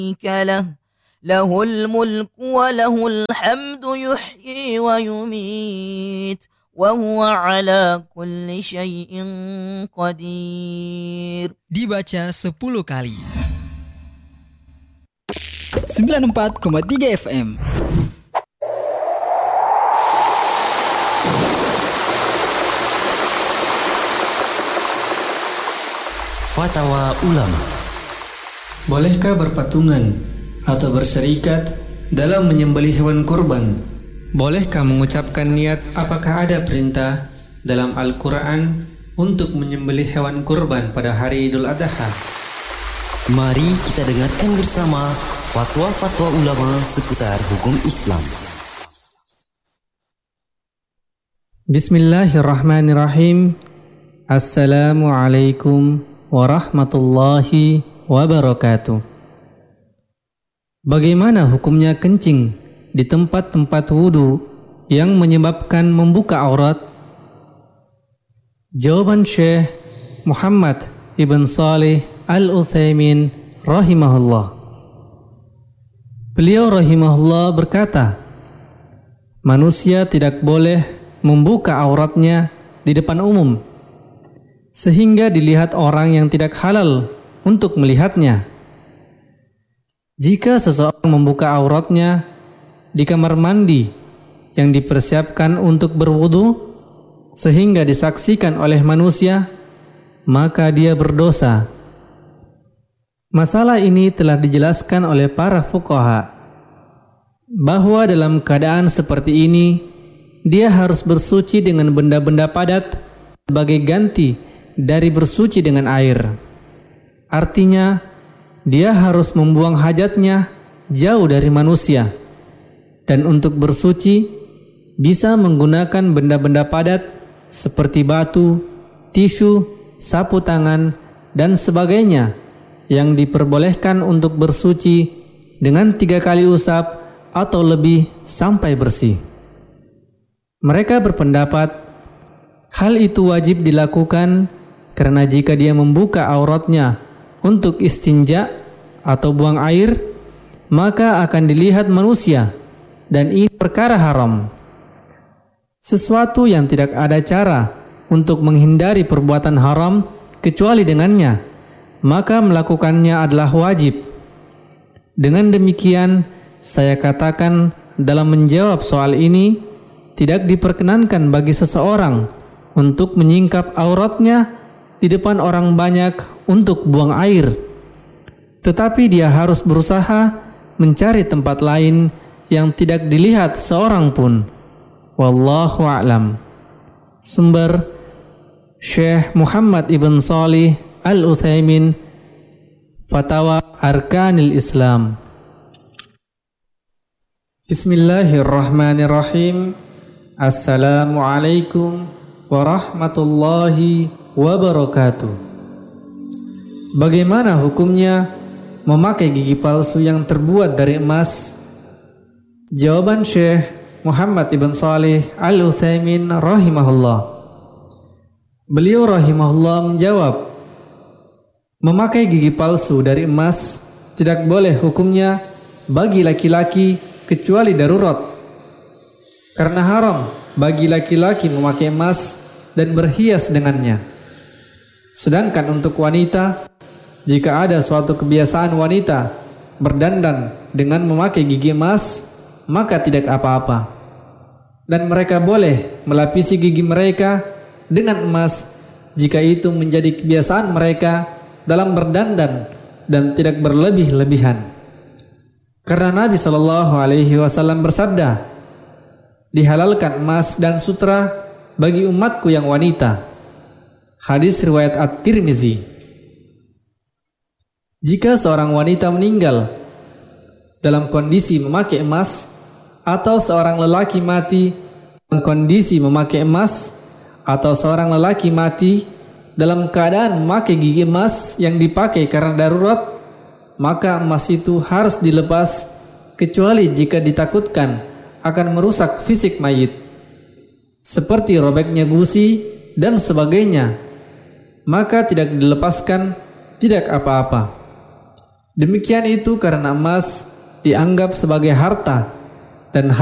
شريك له الملك وله الحمد يحيي ويميت وهو على كل شيء قدير. Dibaca 10 kali. 94,3 FM. Fatwa ulama. Bolehkah berpatungan atau berserikat dalam menyembelih hewan kurban? Bolehkah mengucapkan niat? Apakah ada perintah dalam Al-Quran untuk menyembelih hewan kurban pada hari Idul Adha? Mari kita dengarkan bersama fatwa-fatwa ulama seputar hukum Islam. Bismillahirrahmanirrahim. Assalamualaikum warahmatullahi wabarakatuh. Bagaimana hukumnya kencing di tempat-tempat wudu yang menyebabkan membuka aurat? Jawaban Syekh Muhammad ibn Salih Al-Utsaimin rahimahullah. Beliau rahimahullah berkata, manusia tidak boleh membuka auratnya di depan umum sehingga dilihat orang yang tidak halal untuk melihatnya. Jika seseorang membuka auratnya di kamar mandi yang dipersiapkan untuk berwudu sehingga disaksikan oleh manusia, maka dia berdosa. Masalah ini telah dijelaskan oleh para fuqaha bahwa dalam keadaan seperti ini dia harus bersuci dengan benda-benda padat sebagai ganti dari bersuci dengan air. Artinya, dia harus membuang hajatnya jauh dari manusia. Dan untuk bersuci, bisa menggunakan benda-benda padat seperti batu, tisu, sapu tangan, dan sebagainya yang diperbolehkan untuk bersuci dengan 3 kali usap atau lebih sampai bersih. Mereka berpendapat, hal itu wajib dilakukan karena jika dia membuka auratnya untuk istinja atau buang air, maka akan dilihat manusia dan ini perkara haram. Sesuatu yang tidak ada cara untuk menghindari perbuatan haram kecuali dengannya, maka melakukannya adalah wajib. Dengan demikian, saya katakan dalam menjawab soal ini, tidak diperkenankan bagi seseorang untuk menyingkap auratnya di depan orang banyak untuk buang air. Tetapi dia harus berusaha mencari tempat lain yang tidak dilihat seorang pun. Wallahu a'lam. Sumber Syekh Muhammad ibn Salih Al-Utsaimin, Fatwa Arkanil Islam. Bismillahirrahmanirrahim. Assalamualaikum warahmatullahi wabarakatuh. Bagaimana hukumnya memakai gigi palsu yang terbuat dari emas? Jawaban Syekh Muhammad ibn Salih Al-Utsaimin rahimahullah. Beliau rahimahullah menjawab, memakai gigi palsu dari emas tidak boleh hukumnya bagi laki-laki kecuali darurat. Karena haram bagi laki-laki memakai emas dan berhias dengannya. Sedangkan untuk wanita, jika ada suatu kebiasaan wanita berdandan dengan memakai gigi emas, maka tidak apa-apa. Dan mereka boleh melapisi gigi mereka dengan emas jika itu menjadi kebiasaan mereka dalam berdandan dan tidak berlebih-lebihan. Karena Nabi SAW bersabda, dihalalkan emas dan sutra bagi umatku yang wanita. Hadis riwayat At-Tirmizi. Jika seorang wanita meninggal dalam kondisi memakai emas, atau seorang lelaki mati dalam kondisi memakai emas, atau seorang lelaki mati dalam keadaan memakai gigi emas yang dipakai karena darurat, maka emas itu harus dilepas kecuali jika ditakutkan akan merusak fisik mayit, seperti robeknya gusi dan sebagainya, maka tidak dilepaskan, tidak apa-apa. Demikian itu karena emas dianggap sebagai harta dan